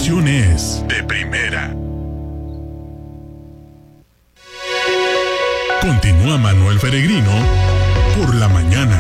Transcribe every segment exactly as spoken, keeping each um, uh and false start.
información es de primera. Continúa Manuel Peregrino por la mañana.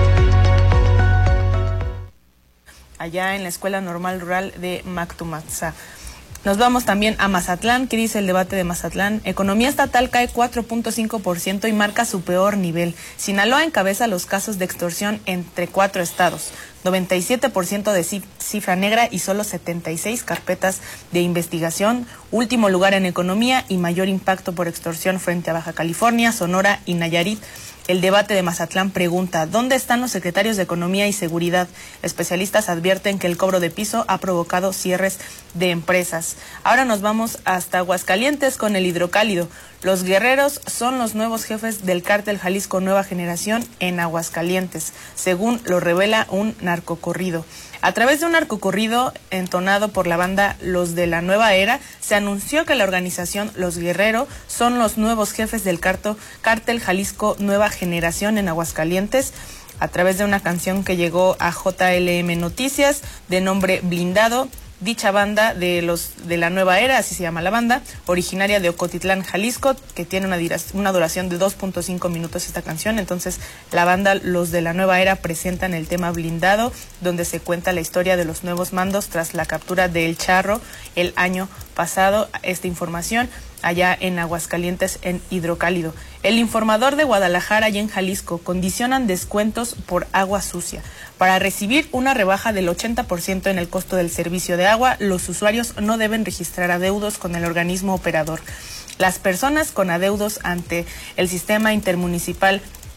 Allá en la Escuela Normal Rural de Mactumaxá. Nos vamos también a Mazatlán. ¿Qué dice el debate de Mazatlán? Economía estatal cae cuatro punto cinco por ciento y marca su peor nivel. Sinaloa encabeza los casos de extorsión entre cuatro estados. noventa y siete por ciento de cifra negra y solo setenta y seis carpetas de investigación. Último lugar en economía y mayor impacto por extorsión frente a Baja California, Sonora y Nayarit. El debate de Mazatlán pregunta, ¿dónde están los secretarios de Economía y Seguridad? Especialistas advierten que el cobro de piso ha provocado cierres de empresas. Ahora nos vamos hasta Aguascalientes con el hidrocálido. Los guerreros son los nuevos jefes del cártel Jalisco Nueva Generación en Aguascalientes, según lo revela un narcocorrido. A través de un narcocorrido entonado por la banda Los de la Nueva Era, se anunció que la organización Los Guerreros son los nuevos jefes del carto, cártel Jalisco Nueva Generación en Aguascalientes. A través de una canción que llegó a J L M Noticias de nombre Blindado, dicha banda de los de la Nueva Era, así se llama la banda, originaria de Ocotitlán, Jalisco, que tiene una, una duración de dos punto cinco minutos esta canción. Entonces, la banda Los de la Nueva Era presentan el tema Blindado, donde se cuenta la historia de los nuevos mandos tras la captura de El Charro el año pasado. Esta información allá en Aguascalientes, en Hidrocálido. El Informador de Guadalajara y en Jalisco condicionan descuentos por agua sucia. Para recibir una rebaja del ochenta por ciento en el costo del servicio de agua, los usuarios no deben registrar adeudos con el organismo operador. Las personas con adeudos ante el sistema intermunicipal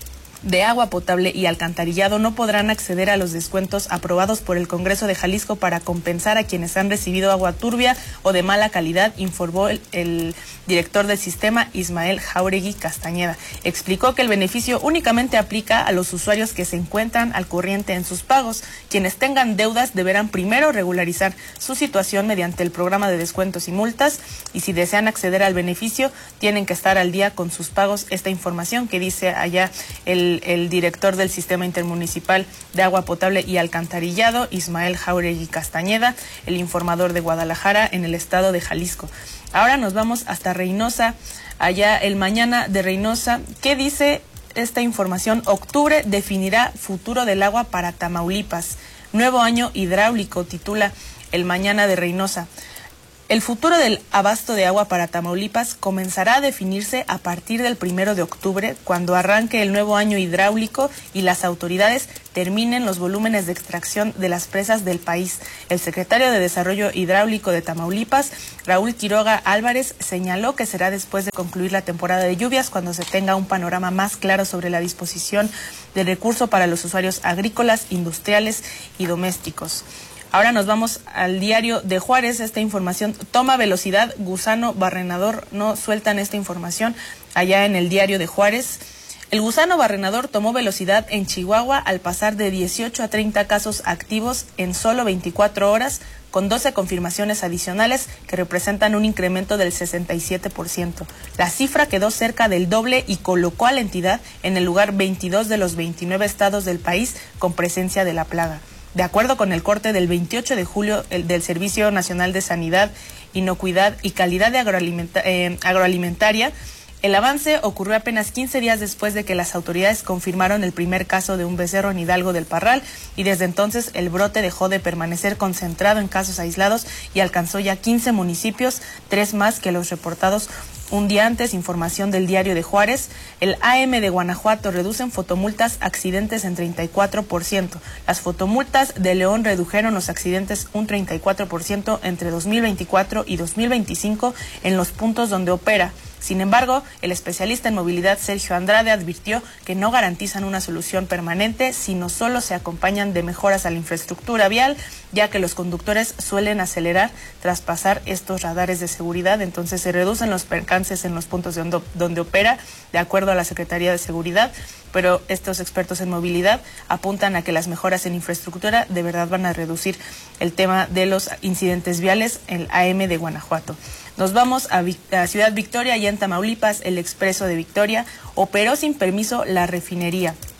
de agua potable y alcantarillado no podrán acceder a los descuentos aprobados por el Congreso de Jalisco para compensar a quienes han recibido agua turbia o de mala calidad, informó el, el director del sistema, Ismael Jauregui Castañeda. Explicó que el beneficio únicamente aplica a los usuarios que se encuentran al corriente en sus pagos. Quienes tengan deudas deberán primero regularizar su situación mediante el programa de descuentos y multas, y si desean acceder al beneficio tienen que estar al día con sus pagos. Esta información que dice allá el el director del Sistema Intermunicipal de Agua Potable y Alcantarillado, Ismael Jauregui Castañeda, el Informador de Guadalajara en el estado de Jalisco. Ahora nos vamos hasta Reynosa, allá el Mañana de Reynosa. ¿Qué dice esta información? Octubre definirá futuro del agua para Tamaulipas. Nuevo año hidráulico, titula el Mañana de Reynosa. El futuro del abasto de agua para Tamaulipas comenzará a definirse a partir del primero de octubre, cuando arranque el nuevo año hidráulico y las autoridades terminen los volúmenes de extracción de las presas del país. El secretario de Desarrollo Hidráulico de Tamaulipas, Raúl Quiroga Álvarez, señaló que será después de concluir la temporada de lluvias cuando se tenga un panorama más claro sobre la disposición del recurso para los usuarios agrícolas, industriales y domésticos. Ahora nos vamos al Diario de Juárez. Esta información toma velocidad. Gusano barrenador, no sueltan esta información allá en el Diario de Juárez. El gusano barrenador tomó velocidad en Chihuahua al pasar de dieciocho a treinta casos activos en solo veinticuatro horas, con doce confirmaciones adicionales que representan un incremento del sesenta y siete por ciento. La cifra quedó cerca del doble y colocó a la entidad en el lugar veintidós de los veintinueve estados del país con presencia de la plaga. De acuerdo con el corte del veintiocho de julio el, del Servicio Nacional de Sanidad, Inocuidad y Calidad de agroalimenta, eh, Agroalimentaria, el avance ocurrió apenas quince días después de que las autoridades confirmaron el primer caso de un becerro en Hidalgo del Parral, y desde entonces el brote dejó de permanecer concentrado en casos aislados y alcanzó ya quince municipios, tres más que los reportados un día antes. Información del Diario de Juárez. El A M de Guanajuato reducen fotomultas accidentes en treinta y cuatro por ciento. Las fotomultas de León redujeron los accidentes un treinta y cuatro por ciento entre dos mil veinticuatro y dos mil veinticinco en los puntos donde opera. Sin embargo, el especialista en movilidad Sergio Andrade advirtió que no garantizan una solución permanente, sino solo se acompañan de mejoras a la infraestructura vial, ya que los conductores suelen acelerar tras pasar estos radares de seguridad. Entonces se reducen los percances en los puntos donde, donde opera, de acuerdo a la Secretaría de Seguridad, pero estos expertos en movilidad apuntan a que las mejoras en infraestructura de verdad van a reducir el tema de los incidentes viales en el A M de Guanajuato. Nos vamos a, a Ciudad Victoria, y en Tamaulipas, el Expreso de Victoria operó sin permiso la refinería.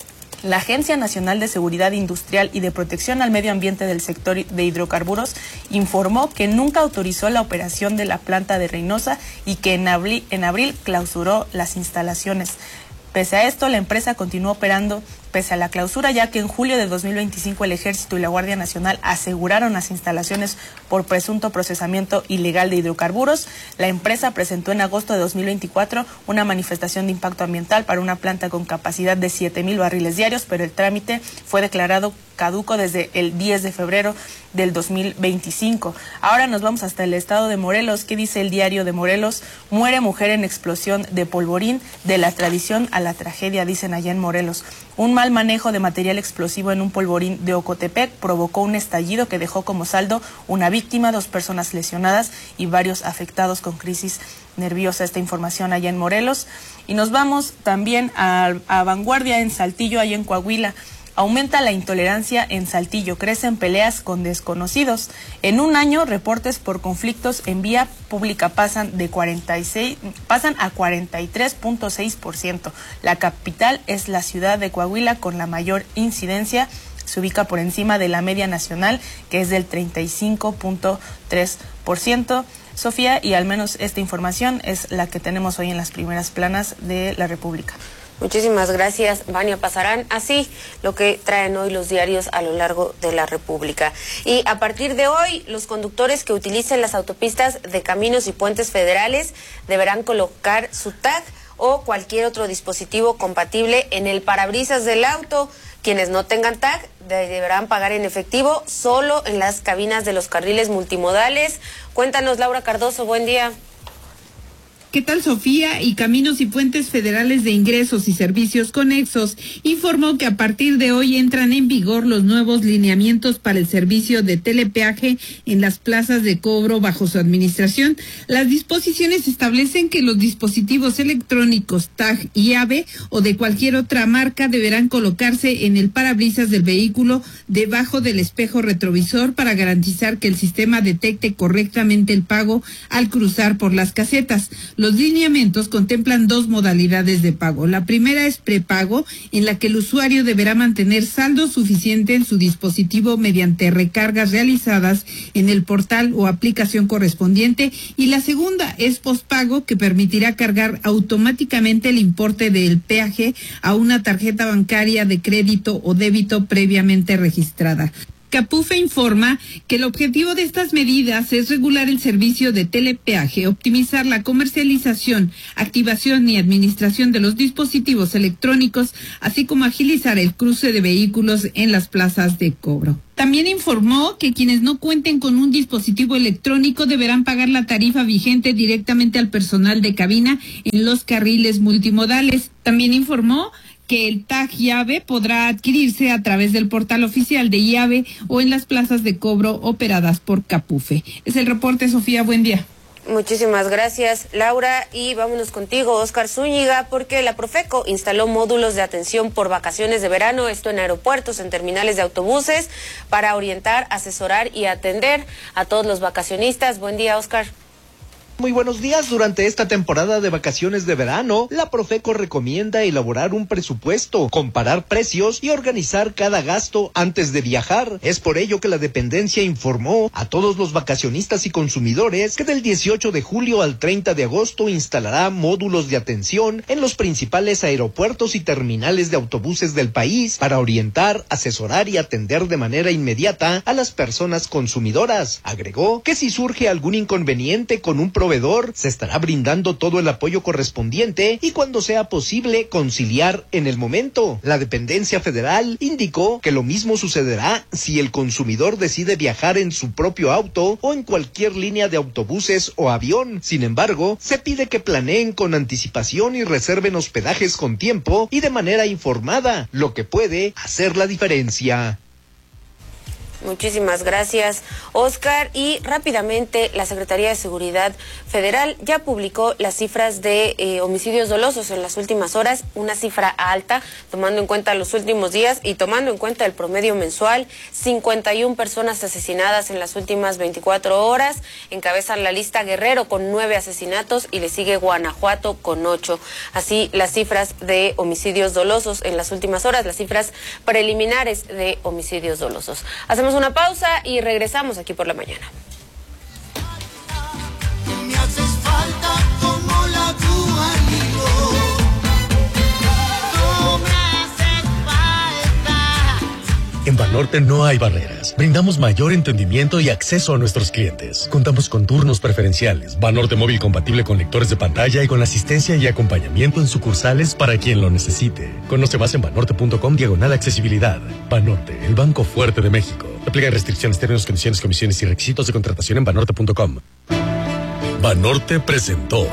La Agencia Nacional de Seguridad Industrial y de Protección al Medio Ambiente del sector de hidrocarburos informó que nunca autorizó la operación de la planta de Reynosa y que en abril, en abril clausuró las instalaciones. Pese a esto, la empresa continuó operando pese a la clausura, ya que en julio de dos mil veinticinco el Ejército y la Guardia Nacional aseguraron las instalaciones por presunto procesamiento ilegal de hidrocarburos. La empresa presentó en agosto de dos mil veinticuatro una manifestación de impacto ambiental para una planta con capacidad de siete mil barriles diarios, pero el trámite fue declarado caduco desde el diez de febrero del dos mil veinticinco. Ahora nos vamos hasta el estado de Morelos. ¿Qué dice el diario de Morelos? Muere mujer en explosión de polvorín, de la tradición a la tragedia, dicen allá en Morelos. Un mal manejo de material explosivo en un polvorín de Ocotepec provocó un estallido que dejó como saldo una víctima, dos personas lesionadas y varios afectados con crisis nerviosa. Esta información allá en Morelos. Y nos vamos también a, a Vanguardia en Saltillo, allá en Coahuila. Aumenta la intolerancia en Saltillo, crecen peleas con desconocidos. En un año, reportes por conflictos en vía pública pasan de cuarenta y seis, pasan a cuarenta y tres punto seis por ciento. La capital es la ciudad de Coahuila con la mayor incidencia. Se ubica por encima de la media nacional, que es del treinta y cinco punto tres por ciento. Sofía, y al menos esta información es la que tenemos hoy en las primeras planas de la República. Muchísimas gracias, Vania. Pasarán así lo que traen hoy los diarios a lo largo de la República. Y a partir de hoy, los conductores que utilicen las autopistas de caminos y puentes federales deberán colocar su tag o cualquier otro dispositivo compatible en el parabrisas del auto. Quienes no tengan tag deberán pagar en efectivo solo en las cabinas de los carriles multimodales. Cuéntanos, Laura Cardoso, buen día. ¿Qué tal, Sofía? Y Caminos y Puentes Federales de Ingresos y Servicios Conexos informó que a partir de hoy entran en vigor los nuevos lineamientos para el servicio de telepeaje en las plazas de cobro bajo su administración. Las disposiciones establecen que los dispositivos electrónicos tag y AVE o de cualquier otra marca deberán colocarse en el parabrisas del vehículo debajo del espejo retrovisor para garantizar que el sistema detecte correctamente el pago al cruzar por las casetas. Los lineamientos contemplan dos modalidades de pago. La primera es prepago, en la que el usuario deberá mantener saldo suficiente en su dispositivo mediante recargas realizadas en el portal o aplicación correspondiente. Y la segunda es pospago, que permitirá cargar automáticamente el importe del peaje a una tarjeta bancaria de crédito o débito previamente registrada. Capufe informa que el objetivo de estas medidas es regular el servicio de telepeaje, optimizar la comercialización, activación y administración de los dispositivos electrónicos, así como agilizar el cruce de vehículos en las plazas de cobro. También informó que quienes no cuenten con un dispositivo electrónico deberán pagar la tarifa vigente directamente al personal de cabina en los carriles multimodales. También informó que el tag llave podrá adquirirse a través del portal oficial de llave o en las plazas de cobro operadas por Capufe. Es el reporte, Sofía, buen día. Muchísimas gracias, Laura, y vámonos contigo, Óscar Zúñiga, porque la Profeco instaló módulos de atención por vacaciones de verano, esto en aeropuertos, en terminales de autobuses, para orientar, asesorar y atender a todos los vacacionistas. Buen día, Óscar. Muy buenos días. Durante esta temporada de vacaciones de verano, la Profeco recomienda elaborar un presupuesto, comparar precios y organizar cada gasto antes de viajar. Es por ello que la dependencia informó a todos los vacacionistas y consumidores que del dieciocho de julio al treinta de agosto instalará módulos de atención en los principales aeropuertos y terminales de autobuses del país para orientar, asesorar y atender de manera inmediata a las personas consumidoras. Agregó que si surge algún inconveniente con un proveedor, se estará brindando todo el apoyo correspondiente y cuando sea posible conciliar en el momento. La dependencia federal indicó que lo mismo sucederá si el consumidor decide viajar en su propio auto o en cualquier línea de autobuses o avión. Sin embargo, se pide que planeen con anticipación y reserven hospedajes con tiempo y de manera informada, lo que puede hacer la diferencia. Muchísimas gracias, Oscar. Y rápidamente, la Secretaría de Seguridad Federal ya publicó las cifras de eh, homicidios dolosos en las últimas horas, una cifra alta, tomando en cuenta los últimos días y tomando en cuenta el promedio mensual. cincuenta y una personas asesinadas en las últimas veinticuatro horas. Encabezan la lista Guerrero con nueve asesinatos y le sigue Guanajuato con ocho. Así las cifras de homicidios dolosos en las últimas horas, las cifras preliminares de homicidios dolosos. Hacemos una pausa y regresamos aquí por la mañana. Me haces falta como la Tú me haces falta. En Banorte no hay barreras. Brindamos mayor entendimiento y acceso a nuestros clientes. Contamos con turnos preferenciales, Banorte móvil compatible con lectores de pantalla y con asistencia y acompañamiento en sucursales para quien lo necesite. Conoce más en banorte.com diagonal accesibilidad. Banorte, el banco fuerte de México. Aplica restricciones, términos, condiciones, comisiones y requisitos de contratación en banorte punto com. Banorte presentó.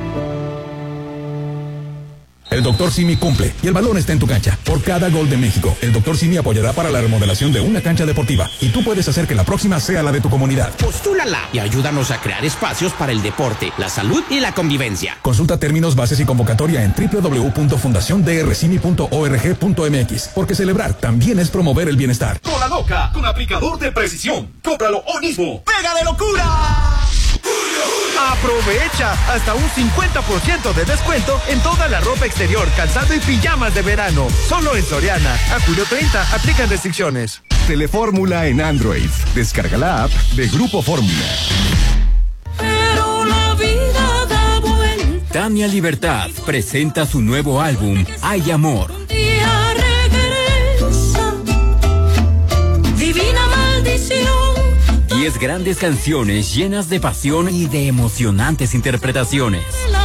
El doctor Simi cumple y el balón está en tu cancha. Por cada gol de México, el doctor Simi apoyará para la remodelación de una cancha deportiva y tú puedes hacer que la próxima sea la de tu comunidad. Postúlala y ayúdanos a crear espacios para el deporte, la salud y la convivencia. Consulta términos, bases y convocatoria en doble u doble u doble u punto fundación d r simi punto org punto m x, porque celebrar también es promover el bienestar. Cola loca con aplicador de precisión. Cómpralo hoy mismo. ¡Pega de locura! Aprovecha hasta un cincuenta por ciento de descuento en toda la ropa exterior, calzado y pijamas de verano. Solo en Soriana. A julio treinta aplican restricciones. Telefórmula en Android. Descarga la app de Grupo Fórmula. Pero la vida da vuelta. Tania Libertad presenta su nuevo álbum, Hay Amor. Un día regresa. Divina maldición. Diez grandes canciones llenas de pasión y de emocionantes interpretaciones.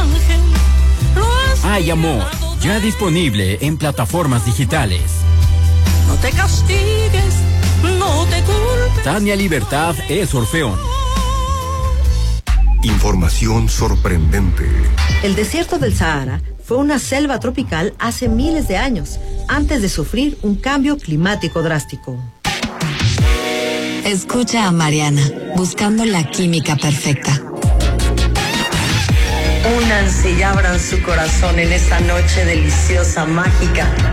Hay Amor, ya disponible en plataformas digitales. No te castigues, no te culpes. Tania Libertad es Orfeón. Información sorprendente. El desierto del Sahara fue una selva tropical hace miles de años, antes de sufrir un cambio climático drástico. Escucha a Mariana, buscando la química perfecta. Únanse y abran su corazón en esta noche deliciosa, mágica.